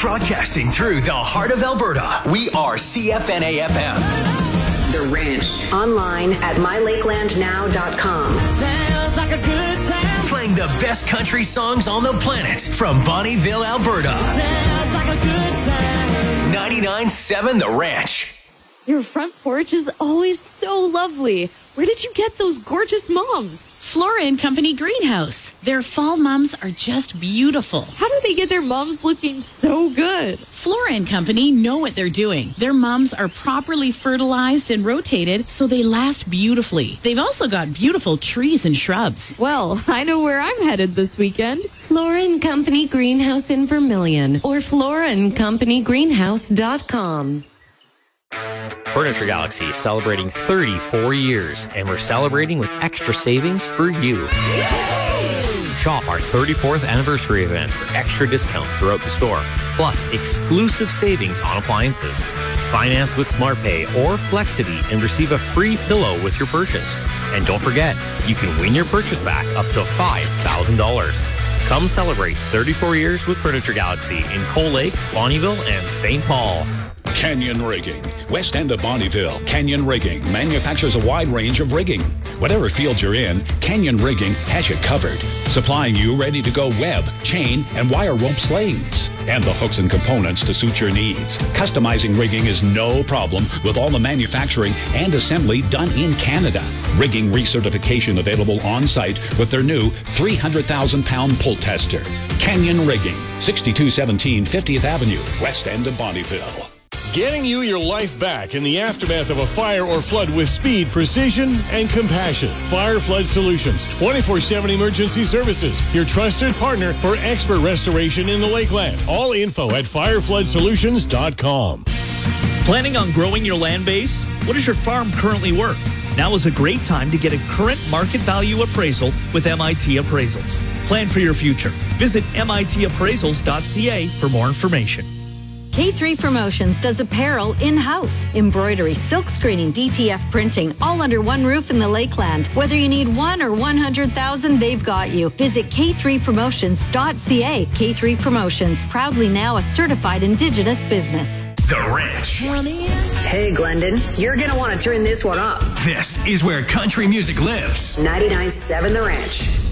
Broadcasting through the heart of Alberta, we are CFNA-FM. The Ranch. Online at mylakelandnow.com. Sounds like a good time. Playing the best country songs on the planet from Bonnyville, Alberta. Sounds like a good time. 99.7 The Ranch. Your front porch is always so lovely. Where did you get those gorgeous mums? Flora & Company Greenhouse. Their fall mums are just beautiful. How do they get their mums looking so good? Flora & Company know what they're doing. Their mums are properly fertilized and rotated so they last beautifully. They've also got beautiful trees and shrubs. Well, I know where I'm headed this weekend. Flora & Company Greenhouse in Vermilion or floraandcompanygreenhouse.com. Furniture Galaxy is celebrating 34 years, and we're celebrating with extra savings for you. Shop our 34th anniversary event for extra discounts throughout the store, plus exclusive savings on appliances. Finance with SmartPay or Flexity and receive a free pillow with your purchase. And don't forget, you can win your purchase back up to $5,000. Come celebrate 34 years with Furniture Galaxy in Coal Lake, Bonnyville, and St. Paul. Canyon Rigging. West end of Bonnyville, Canyon Rigging manufactures a wide range of rigging. Whatever field you're in, Canyon Rigging has you covered. Supplying you ready-to-go web, chain, and wire rope slings. And the hooks and components to suit your needs. Customizing rigging is no problem with all the manufacturing and assembly done in Canada. Rigging recertification available on-site with their new 300,000-pound pull tester. Canyon Rigging, 6217 50th Avenue, West end of Bonnyville. Getting you your life back in the aftermath of a fire or flood with speed, precision, and compassion. Fire Flood Solutions, 24/7 emergency services. Your trusted partner for expert restoration in the Lakeland. All info at firefloodsolutions.com. Planning on growing your land base? What is your farm currently worth? Now is a great time to get a current market value appraisal with MIT Appraisals. Plan for your future. Visit mitappraisals.ca for more information. K3 Promotions does apparel in-house. Embroidery, silk screening, DTF printing, all under one roof in the Lakeland. Whether you need 1 or 100,000, they've got you. Visit k3promotions.ca. K3 Promotions, proudly now a certified Indigenous business. The Ranch. Hey, Glendon, you're going to want to turn this one up. This is where country music lives. 99.7 The Ranch.